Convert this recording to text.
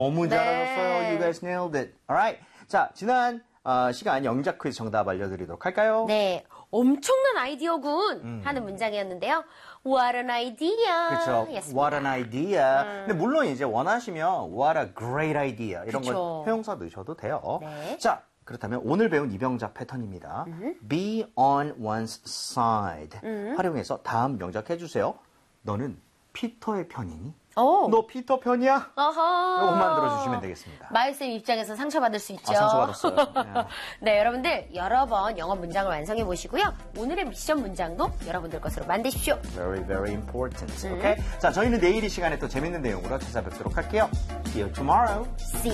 너무 잘하셨어요. You guys nailed it. Alright. 자, 지난 시간 영작 퀴즈 정답 알려드리도록 할까요? 네, 엄청난 아이디어군 하는 문장이었는데요. What an idea. 그렇죠. 였습니다. What an idea. 근데 물론 이제 원하시면 What a great idea 이런 그쵸. 걸 형용사 넣으셔도 돼요. 네. 자, 그렇다면 오늘 배운 이병작 패턴입니다. Be on one's side. 활용해서 다음 명작 해주세요. 너는 피터의 편이니? 너 피터 편이야? 어허. 이것만 들어주시면 되겠습니다. 마일쌤 입장에서 상처받을 수 있죠. 상처받았어요. 네, 여러분들 여러 번 영어 문장을 완성해 보시고요. 오늘의 미션 문장도 여러분들 것으로 만드십시오. Very, very important. Okay? 자, 저희는 내일 이 시간에 또 재밌는 내용으로 찾아뵙도록 할게요. See you tomorrow. See